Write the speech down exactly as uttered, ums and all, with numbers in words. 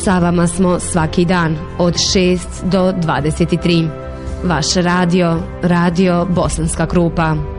Sa vama smo svaki dan od šest do dvadeset tri. Vaš radio, Radio Bosanska Krupa.